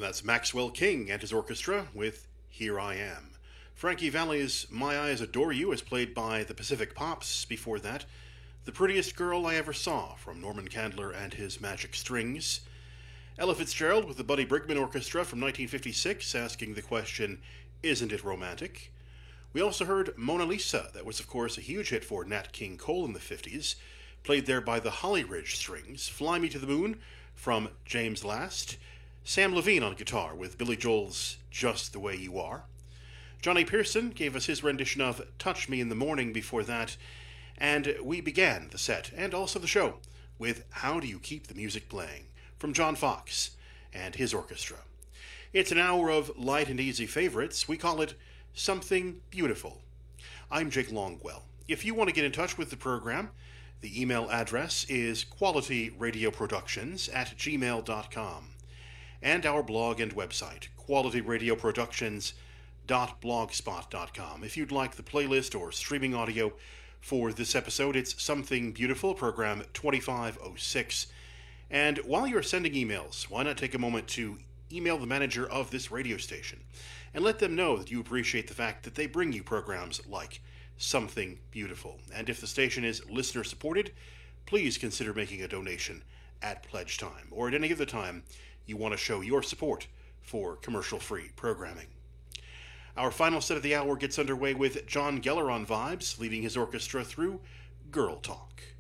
That's Maxwell King and his orchestra with Here I Am. Frankie Valli's My Eyes Adore You is played by the Pacific Pops. Before that, The Prettiest Girl I Ever Saw from Norman Candler and his Magic Strings. Ella Fitzgerald with the Buddy Brigman Orchestra from 1956 asking the question, Isn't it romantic? We also heard Mona Lisa, that was of course a huge hit for Nat King Cole in the 50s, played there by the Holly Ridge Strings. Fly Me to the Moon from James Last. Sam Levine on guitar with Billy Joel's Just the Way You Are. Johnny Pearson gave us his rendition of Touch Me in the Morning before that, and we began the set, and also the show, with How Do You Keep the Music Playing from John Fox and his orchestra. It's an hour of light and easy favorites. We call it Something Beautiful. I'm Jake Longwell. If you want to get in touch with the program, the email address is qualityradioproductions@gmail.com. And our blog and website, qualityradioproductions.blogspot.com. If you'd like the playlist or streaming audio for this episode, it's Something Beautiful, program 2506. And while you're sending emails, why not take a moment to email the manager of this radio station and let them know that you appreciate the fact that they bring you programs like Something Beautiful. And if the station is listener-supported, please consider making a donation at pledge time or at any other time you want to show your support for commercial-free programming. Our final set of the hour gets underway with John Geller on vibes, leading his orchestra through Girl Talk.